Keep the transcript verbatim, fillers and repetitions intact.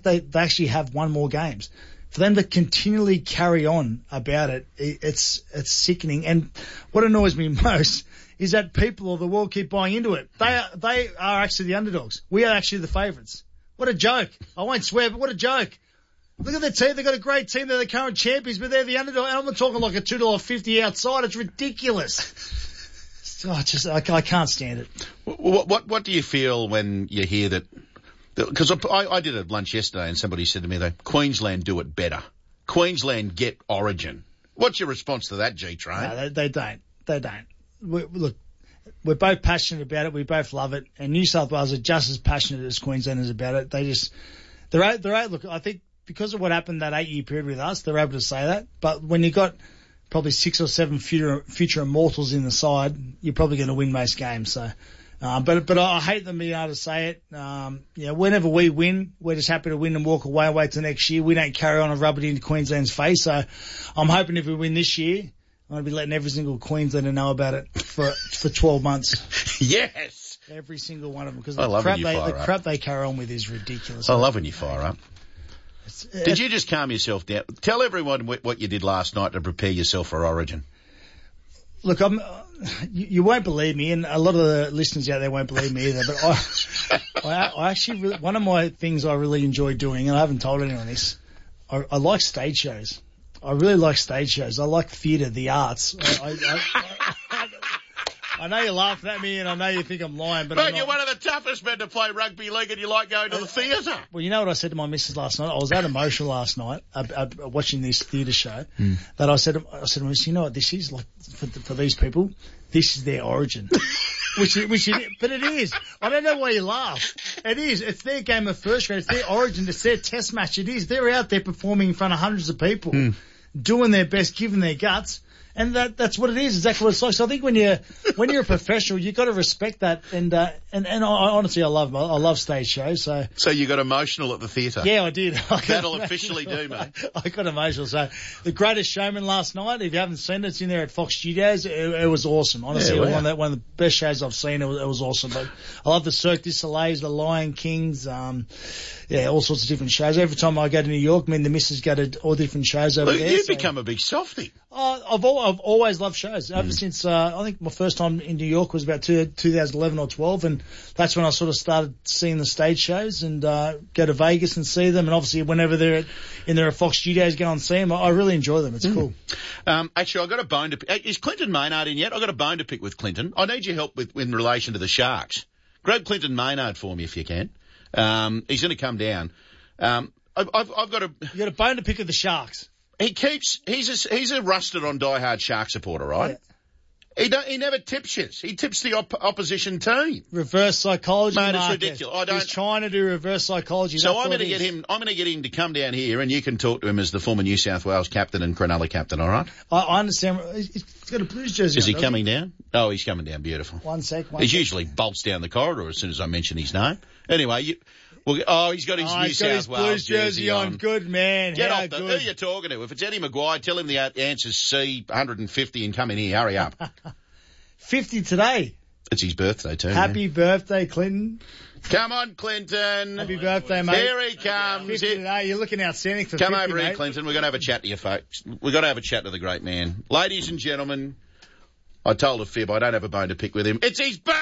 fact they, they actually have won more games. For them to continually carry on about it, it, it's it's sickening. And what annoys me most is that people of the world keep buying into it. They are, they are actually the underdogs. We are actually the favourites. What a joke. I won't swear, but what a joke. Look at their team. They've got a great team. They're the current champions, but they're the underdog. And I'm not talking like a two dollars fifty outside. It's ridiculous. So I just, I, I can't stand it. What, what, what do you feel when you hear that? Because I, I did a lunch yesterday and somebody said to me that Queensland do it better. Queensland get Origin. What's your response to that, G-Train? No, they, they don't. They don't. We, look, we're both passionate about it. We both love it. And New South Wales are just as passionate as Queenslanders about it. They just, they're, they're, look, I think because of what happened that eight year period with us, they're able to say that. But when you've got probably six or seven future, future immortals in the side, you're probably going to win most games. So, um, but, but I hate them being able to say it. Um, you know, whenever we win, we're just happy to win and walk away and wait till next year. We don't carry on and rub it into Queensland's face. So I'm hoping if we win this year, I'm going to be letting every single Queenslander know about it for, for twelve months. Yes. Every single one of them. Because I the, love crap when you they, fire the up. crap they carry on with is ridiculous. I love when you fire up. It's, Did it's, you just calm yourself down? Tell everyone what, what you did last night to prepare yourself for Origin. Look, I'm, uh, you, you won't believe me, and a lot of the listeners out there won't believe me either, but I, I, I actually, really, one of my things I really enjoy doing, and I haven't told anyone this, I, I like stage shows. I really like stage shows. I like theatre, the arts. I, I, I, I, I know you're laughing at me, and I know you think I'm lying, but Mate, I'm not. you're one of the toughest men to play rugby league, and you like going to the theatre. Well, you know what I said to my missus last night? I was that emotional last night uh, uh, watching this theatre show mm. that I said, I said to my missus, you know what this is? Like, for, for these people, this is their origin. which, which it, but it is. I don't know why you laugh. It is. It's their game of first grade. It's their origin. It's their test match. It is. They're out there performing in front of hundreds of people, mm. doing their best, giving their guts. And that, that's what it is, exactly what it's like. So I think when you're, when you're a professional, you've got to respect that. And, uh, and, and I, honestly, I love, I love stage shows, so. So you got emotional at the theatre? Yeah, I did. I That'll officially do, mate. I got emotional. So The Greatest Showman last night, if you haven't seen it, it's in there at Fox Studios. It, it was awesome. Honestly, yeah, it was wow. one, of the, one of the best shows I've seen. It was, it was awesome. But I love the Cirque du Soleil, the Lion Kings, um, yeah, all sorts of different shows. Every time I go to New York, me and the missus go to all different shows over Look, there. You've so. become a big softie. Uh, I've, al- I've always loved shows. Ever mm. since, uh, I think my first time in New York was about two, twenty eleven or twelve, and that's when I sort of started seeing the stage shows and, uh, go to Vegas and see them. And obviously whenever they're at, in there at Fox Studios, go and see them. I, I really enjoy them. It's mm. cool. Um, actually, I've got a bone to pick. Is Clinton Maynard in yet? I've got a bone to pick with Clinton. I need your help with, in relation to the Sharks. Grab Clinton Maynard for me if you can. Um, he's going to come down. Um, I've, I've, I've got a... You got a bone to pick with the Sharks. He keeps, he's a, he's a rusted on diehard Shark supporter, right? Yeah. He don't, he never tips you. He tips the op- opposition team. Reverse psychology, Mate, Marcus. it's ridiculous. I don't. He's trying to do reverse psychology. So That's I'm going to it get is. him. I'm going to get him to come down here, and you can talk to him as the former New South Wales captain and Cronulla captain. All right? I, I understand. He's got a Blues jersey. Is on, he coming he? down? Oh, he's coming down. Beautiful. One sec. One he sec. usually bolts down the corridor as soon as I mention his name. Anyway, you. Well, oh, he's got his oh, New he's South got his Wales Blues jersey, jersey on. on. Good man. Get How off the, good. who are you talking to? If it's Eddie Maguire, tell him the answer's C, one hundred fifty, and come in here. Hurry up. fifty today. It's his birthday too. Happy man. birthday, Clinton. Come on, Clinton. Happy birthday, mate. Here he comes. fifty today. You're looking outstanding for Come fifty, over here, mate. Clinton. We're going to have a chat to you, folks. We've got to have a chat to the great man. Ladies and gentlemen, I told a fib. I don't have a bone to pick with him. It's his birthday!